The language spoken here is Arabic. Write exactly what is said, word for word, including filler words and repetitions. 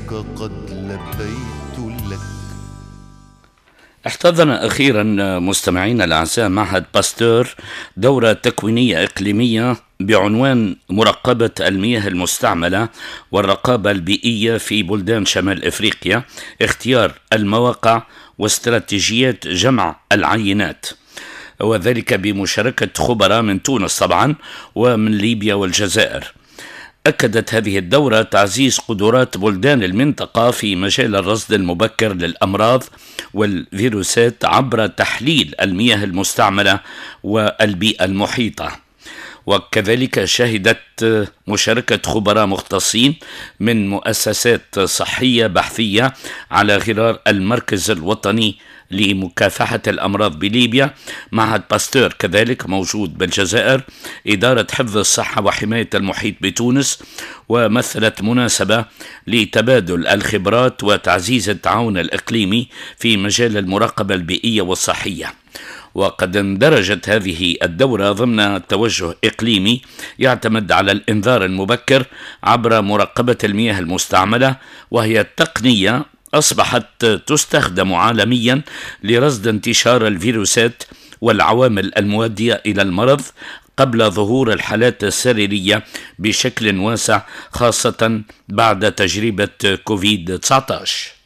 لبيك قد لبيت لك. احتضن أخيرا مستمعينا الأعزاء معهد باستور دورة تكوينية إقليمية بعنوان مراقبة المياه المستعملة والرقابة البيئية في بلدان شمال إفريقيا، اختيار المواقع واستراتيجيات جمع العينات، وذلك بمشاركة خبراء من تونس طبعا ومن ليبيا والجزائر. أكدت هذه الدورة تعزيز قدرات بلدان المنطقة في مجال الرصد المبكر للأمراض والفيروسات عبر تحليل المياه المستعملة والبيئة المحيطة. وكذلك شهدت مشاركة خبراء مختصين من مؤسسات صحية بحثية على غرار المركز الوطني لمكافحة الأمراض بليبيا، معهد باستور كذلك موجود بالجزائر، إدارة حفظ الصحة وحماية المحيط بتونس، ومثلت مناسبة لتبادل الخبرات وتعزيز التعاون الإقليمي في مجال المراقبة البيئية والصحية. وقد اندرجت هذه الدورة ضمن توجه إقليمي يعتمد على الإنذار المبكر عبر مراقبة المياه المستعملة، وهي تقنية أصبحت تستخدم عالميا لرصد انتشار الفيروسات والعوامل المؤدية إلى المرض قبل ظهور الحالات السريرية بشكل واسع، خاصة بعد تجربة كوفيد تسعة عشر.